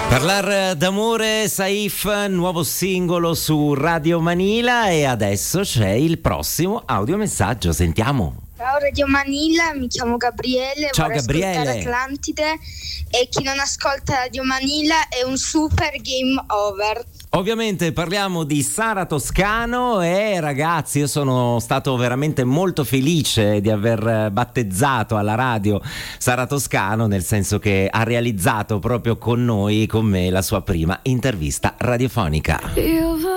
Parlar d'amore, Saif, nuovo singolo su Radio Manila, e adesso c'è il prossimo audiomessaggio, sentiamo. Ciao Radio Manila, mi chiamo Gabriele. Ciao vorrei Gabriele. ascoltare Atlantide, e chi non ascolta Radio Manila è un super game over. Ovviamente parliamo di Sara Toscano e ragazzi, io sono stato veramente molto felice di aver battezzato alla radio Sara Toscano, nel senso che ha realizzato proprio con noi, con me, la sua prima intervista radiofonica.